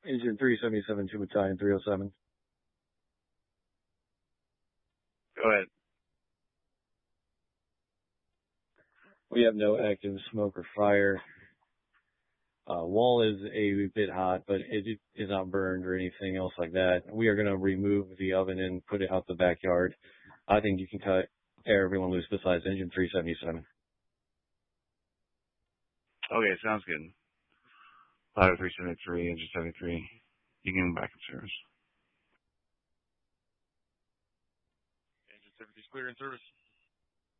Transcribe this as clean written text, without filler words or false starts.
Engine 377 to battalion 307. Go ahead. We have no active smoke or fire. Wall is a bit hot, but it is not burned or anything else like that. We are going to remove the oven and put it out the backyard. I think you can cut everyone loose besides engine 377. Okay, sounds good. Ladder 373, engine 73. You can go back in service. Engine 73 is clear in service.